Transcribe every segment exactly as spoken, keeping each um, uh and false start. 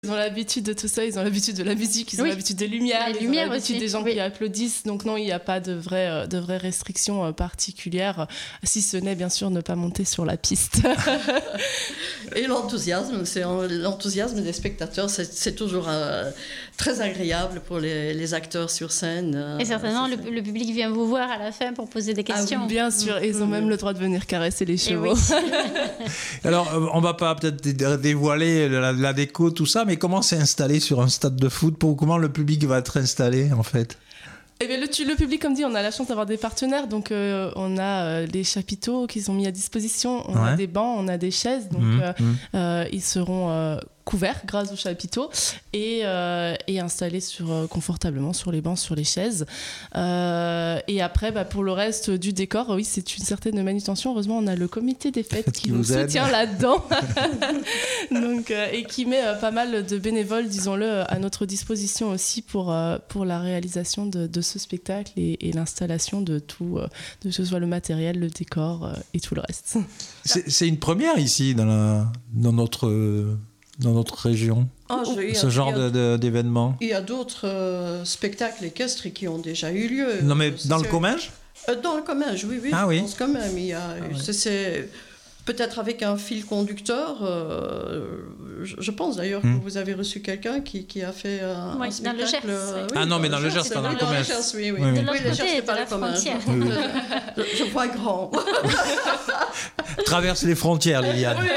Ils ont l'habitude de tout ça, ils ont l'habitude de la musique, ils ont oui. l'habitude des lumières, Les ils lumières ont l'habitude aussi. des gens oui. qui applaudissent. Donc non, il n'y a pas de vraies de vraies restrictions particulières, si ce n'est bien sûr ne pas monter sur la piste. Et l'enthousiasme, c'est l'enthousiasme des spectateurs, c'est, c'est toujours euh, très agréable pour les, les acteurs sur scène. Euh, Et certainement, le, le public vient vous voir à la fin pour poser des questions. Ah oui, bien sûr, et ils ont même le droit de venir caresser les chevaux. Oui. Alors, on va pas peut-être dévoiler la, la déco, tout ça, mais comment c'est installé sur un stade de foot? Pour, comment le public va être installé, en fait? Eh bien, le, le public, comme dit, on a la chance d'avoir des partenaires. Donc, euh, on a euh, les chapiteaux qu'ils ont mis à disposition. On ouais. a des bancs, on a des chaises. Donc, mmh, euh, mmh. Euh, ils seront euh, couverts grâce aux chapiteaux et, euh, et installés sur, euh, confortablement sur les bancs, sur les chaises. Euh, et après, bah, pour le reste du décor, oui, c'est une certaine manutention. Heureusement, on a le comité des fêtes qui, qui nous soutient là-dedans donc, euh, et qui met euh, pas mal de bénévoles, disons-le, à notre disposition aussi pour, euh, pour la réalisation de, de ce spectacle et, et l'installation de tout, euh, de ce soit le matériel, le décor euh, et tout le reste. C'est, c'est une première ici dans, la, dans notre... Euh... dans notre région, ah, je, ce a, genre a, de, de, d'événements. Il y a d'autres euh, spectacles équestres qui ont déjà eu lieu. Non, mais dans c'est, le Comminges euh, Dans le Comminges, oui, oui. Ah, je oui. pense quand même. Il y a, ah, oui. c'est, c'est, peut-être avec un fil conducteur. Euh, je, je pense d'ailleurs hmm. que vous avez reçu quelqu'un qui, qui a fait un, oui, un spectacle. Dans le Gers. Euh, oui, ah non, mais dans le Gers, pas dans le Comminges. Oui, oui. oui, oui. De l'autre oui, côté, c'est de pas la le Comminges. frontière. je, je vois grand. Traverse les frontières, Liliane. Oui.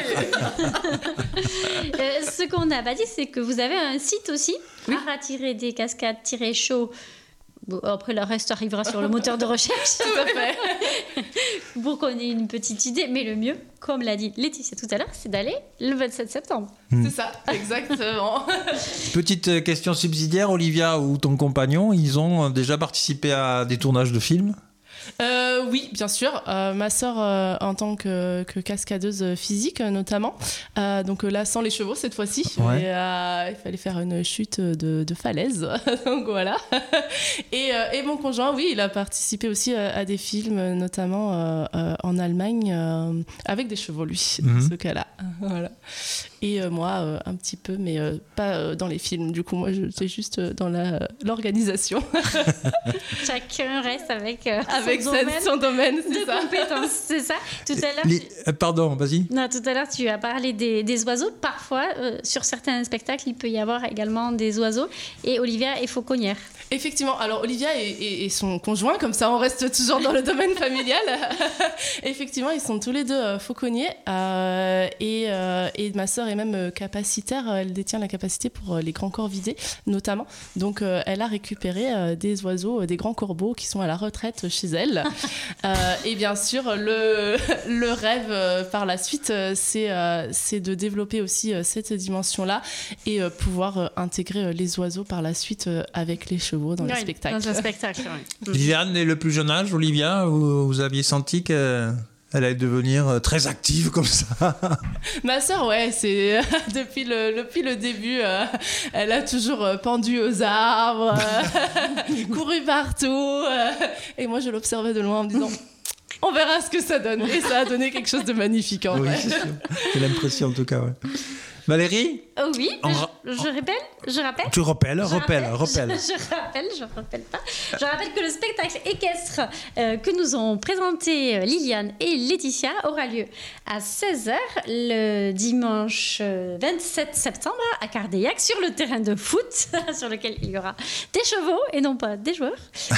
euh, ce qu'on n'a pas dit, c'est que vous avez un site aussi, oui. ara-des-cascades-show. Bon, après, le reste arrivera sur le moteur de recherche. Tout à fait. Pour qu'on ait une petite idée. Mais le mieux, comme l'a dit Laetitia tout à l'heure, c'est d'aller le vingt-sept septembre. Mmh. C'est ça, exactement. Petite question subsidiaire, Olivia ou ton compagnon, ils ont déjà participé à des tournages de films ? Euh, oui, bien sûr. Euh, ma sœur, euh, en tant que, que cascadeuse physique, notamment. Euh, donc là, sans les chevaux cette fois-ci. Ouais. Et, euh, il fallait faire une chute de, de falaise. donc voilà. Et, euh, et mon conjoint, oui, il a participé aussi à, à des films, notamment euh, euh, en Allemagne, euh, avec des chevaux, lui, mm-hmm. dans ce cas-là. Voilà. Et euh, moi, euh, un petit peu, mais euh, pas euh, dans les films. Du coup, moi, j'étais juste dans la, euh, l'organisation. Chacun reste avec, euh, avec son, cette, domaine son domaine c'est de ça. compétences. C'est ça. Tout à l'heure. Les... Tu... Pardon, vas-y. Non, tout à l'heure, tu as parlé des, des oiseaux. Parfois, euh, sur certains spectacles, il peut y avoir également des oiseaux. Et Olivia est fauconnière. Effectivement. Alors, Olivia et, et, et son conjoint, comme ça, on reste toujours dans le domaine familial. Effectivement, ils sont tous les deux euh, fauconniers. Euh, et, euh, et ma sœur est même capacitaire. Elle détient la capacité pour les grands corvidés, notamment. Donc, euh, elle a récupéré euh, des oiseaux, euh, des grands corbeaux qui sont à la retraite chez elle. euh, et bien sûr, le, le rêve euh, par la suite, euh, c'est, euh, c'est de développer aussi euh, cette dimension-là et euh, pouvoir euh, intégrer euh, les oiseaux par la suite euh, avec les chevaux dans oui, le spectacle. Dans un spectacle, oui. Liliane est le plus jeune âge, Olivia, vous, vous aviez senti que... Elle allait devenir très active comme ça. Ma sœur, ouais, c'est depuis le depuis le début, euh, elle a toujours euh, pendu aux arbres, euh, couru partout, euh, et moi je l'observais de loin en me disant. On verra ce que ça donne. Et ça a donné quelque chose de magnifique en oui, vrai. C'est sûr. J'ai l'impression en tout cas, ouais. Valérie ? Oh oui, on... je, je rappelle, je rappelle. Tu rappelles, je rappelle, rappelle. rappelle. Je, je rappelle, je rappelle pas. Je rappelle que le spectacle équestre euh, que nous ont présenté Liliane et Laetitia aura lieu à seize heures le dimanche vingt-sept septembre à Cardeillac sur le terrain de foot sur lequel il y aura des chevaux et non pas des joueurs.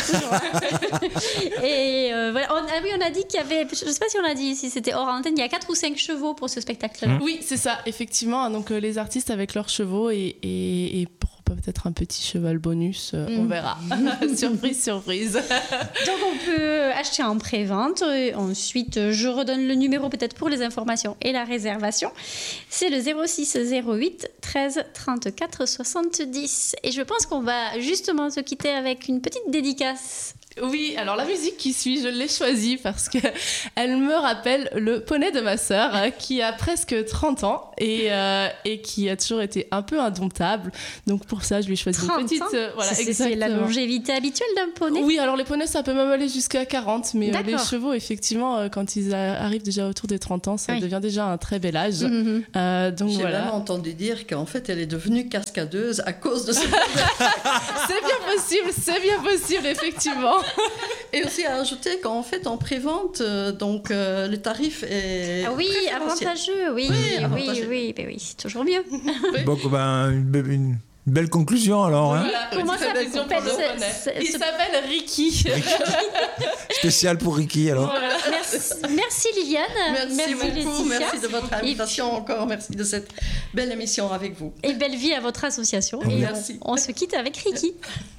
et euh, voilà, on, ah oui, on a dit qu'il y avait, je ne sais pas si on a dit si c'était hors antenne, il y a quatre ou cinq chevaux pour ce spectacle-là. Mmh. Oui, c'est ça, effectivement. Donc euh, les artistes avec leurs chevaux et, et, et pour peut-être un petit cheval bonus, euh, mmh. on verra. Surprise, surprise. Donc on peut acheter en pré-vente. Et ensuite, je redonne le numéro peut-être pour les informations et la réservation. C'est le zéro six zéro huit treize trente-quatre soixante-dix. Et je pense qu'on va justement se quitter avec une petite dédicace Oui, alors la musique qui suit, je l'ai choisie parce qu'elle me rappelle le poney de ma sœur euh, qui a presque trente ans et, euh, et qui a toujours été un peu indomptable. Donc pour ça, je lui ai choisi une petite... Euh, voilà, c'est, c'est la longévité habituelle d'un poney. Oui, alors les poneys, ça peut même aller jusqu'à quarante, mais euh, les D'accord. chevaux, effectivement, euh, quand ils a- arrivent déjà autour des trente ans, ça Oui. devient déjà un très bel âge. Mhm. Euh, donc J'ai voilà. même entendu dire qu'en fait, elle est devenue cascadeuse à cause de ce... C'est bien possible, c'est bien possible, effectivement. Et aussi à ajouter qu'en fait, en prévente, euh, donc euh, le tarif est Ah oui, préférentiel. avantageux, oui, Oui, oui, avantageux. oui, ben oui, c'est toujours mieux. Bon, ben, une, be- une belle conclusion alors. Hein. Voilà, Comment petite ça conclusion pour le s'appelle, poney. ce- ce- Il ce- s'appelle Ricky. Spécial pour Ricky alors. Voilà. Merci, merci Liliane. Merci, beaucoup, Laetitia. merci de votre invitation encore, merci de cette belle émission avec vous. Et belle vie à votre association. Oui, Et merci. on, on se quitte avec Ricky.